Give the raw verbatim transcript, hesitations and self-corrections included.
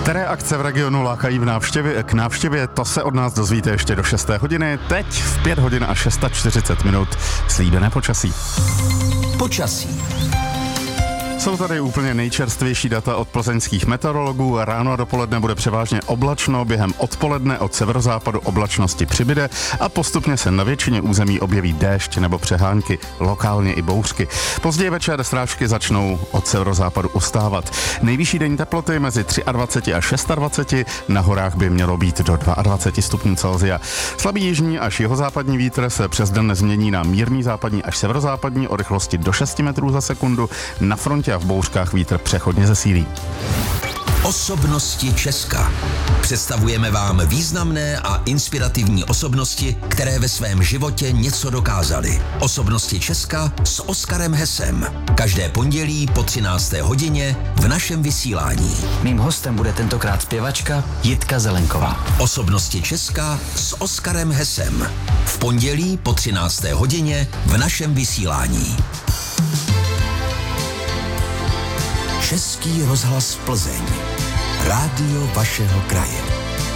Které akce v regionu lákají v návštěvě, k návštěvě, to se od nás dozvíte ještě do šesté hodiny. Teď v pět hodin a čtyřicet šest minut slíbené počasí. Počasí. Jsou tady úplně nejčerstvější data od plzeňských meteorologů. Ráno a dopoledne bude převážně oblačno, během odpoledne od severozápadu oblačnosti přibyde a postupně se na většině území objeví déšť nebo přehánky, lokálně i bouřky. Později večer srážky začnou od severozápadu ustávat. Nejvyšší denní teploty mezi dvacet tři a dvacet šest, na horách by mělo být do dvacet dva stupňů Celsia. Slabý jižní až jihozápadní vítr se přes den změní na mírný západní až severozápadní o rychlosti do šesti metrů za sekundu. Na frontě a v bouřkách vítr přechodně zesílí. Osobnosti Česka. Představujeme vám významné a inspirativní osobnosti, které ve svém životě něco dokázaly. Osobnosti Česka s Oskarem Hesem. Každé pondělí po třinácté hodině v našem vysílání. Mým hostem bude tentokrát zpěvačka Jitka Zelenková. Osobnosti Česka s Oskarem Hesem. V pondělí po třinácté hodině v našem vysílání. Český rozhlas Plzeň. Rádio vašeho kraje.